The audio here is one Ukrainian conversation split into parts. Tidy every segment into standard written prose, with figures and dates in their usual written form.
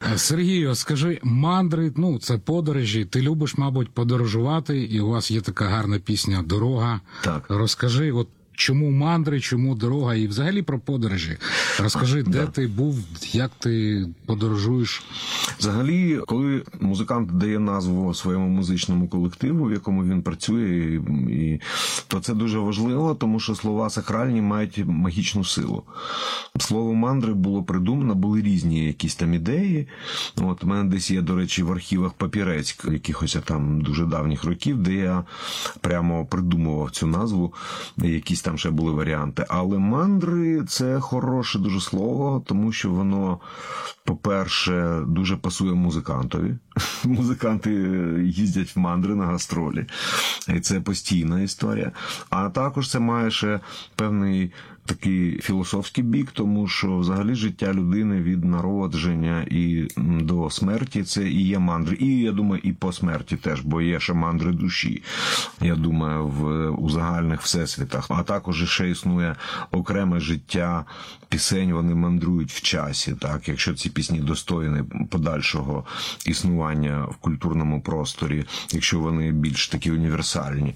Сергію, скажи, мандри, ну, це подорожі, ти любиш, мабуть, подорожувати, і у вас є така гарна пісня «Дорога». Так. Розкажи, от чому мандри, чому дорога, і взагалі про подорожі. Розкажи, де ти був, як ти подорожуєш? Взагалі, коли музикант дає назву своєму музичному колективу, в якому він працює, то це дуже важливо, тому що слова сакральні мають магічну силу. Слово мандри було придумано, були різні якісь там ідеї. От у мене десь є, до речі, в архівах папірець якихось там дуже давніх років, де я прямо придумував цю назву, якісь там ще були варіанти. Але мандри – це хороше дуже слово, тому що воно, по-перше, дуже пасує музикантові. Музиканти їздять в мандри на гастролі. І це постійна історія. А також це має ще певний такий філософський бік, тому що взагалі життя людини від народження і до смерті це і є мандри. І, я думаю, і по смерті теж, бо є ще мандри душі, я думаю, у загальних всесвітах. А також ще існує окреме життя пісень, вони мандрують в часі, так, якщо ці пісні достойні подальшого існування в культурному просторі, якщо вони більш такі універсальні.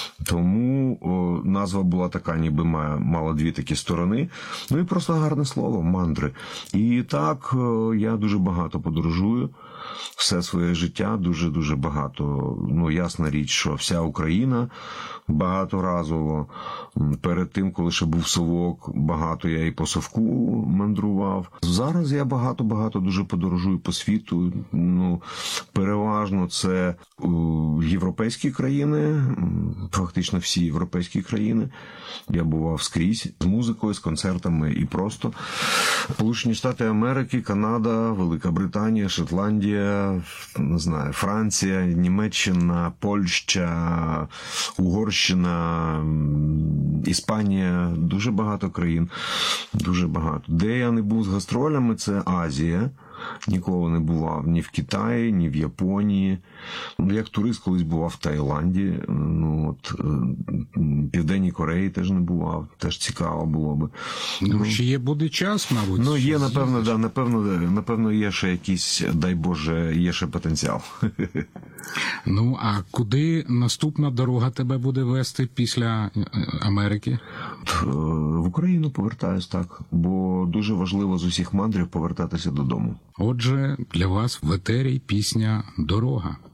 Тому назва була така, ніби мала дві такі сторони. Ну і просто гарне слово – мандри. І так, я дуже багато подорожую. Все своє життя дуже-дуже багато. Ну, ясна річ, що вся Україна багаторазово. Перед тим, коли ще був совок, багато я і по совку мандрував. Зараз я багато дуже подорожую по світу. Ну, переважно це європейські країни, фактично всі європейські країни. Я бував скрізь з музикою, з концертами і просто. Сполучені Штати Америки, Канада, Велика Британія, Шотландія, не знаю, Франція, Німеччина, Польща, Угорщина, Іспанія, дуже багато країн, дуже багато. Де я не був з гастролями, це Азія. Ніколи не бував ні в Китаї, ні в Японії. Як турист колись бував в Таїланді, Південній Кореї теж не бував, теж цікаво було би. Ну, ще є буде час, мабуть. Ну, є, напевно, да, напевно, є ще якийсь, дай Боже, є ще потенціал. Ну, а куди наступна дорога тебе буде вести після Америки? В Україну повертаюсь, так, бо дуже важливо з усіх мандрів повертатися додому. Отже, для вас в етері пісня «Дорога».